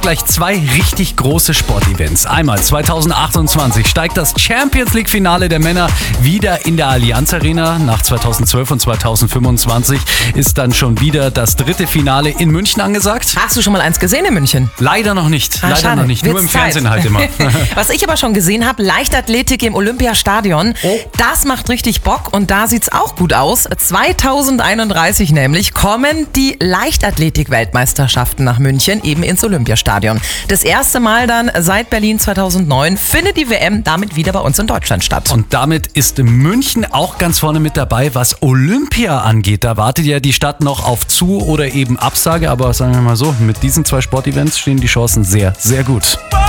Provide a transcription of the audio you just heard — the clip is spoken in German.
Gleich zwei richtig große Sportevents. Einmal 2028 steigt das Champions League Finale der Männer wieder in der Allianz Arena. Nach 2012 und 2025 ist dann schon wieder das dritte Finale in München angesagt. Hast du schon mal eins gesehen in München? Leider noch nicht. Schade. Nur im Fernsehen halt immer. Was ich aber schon gesehen habe, Leichtathletik im Olympiastadion. Oh. Das macht richtig Bock und da sieht's auch gut aus. 2031 nämlich kommen die Leichtathletik-Weltmeisterschaften nach München, eben ins Olympiastadion. Das erste Mal dann seit Berlin 2009 findet die WM damit wieder bei uns in Deutschland statt. Und damit ist München auch ganz vorne mit dabei, was Olympia angeht. Da wartet ja die Stadt noch auf Zu- oder eben Absage. Aber sagen wir mal so, mit diesen zwei Sportevents stehen die Chancen sehr, sehr gut.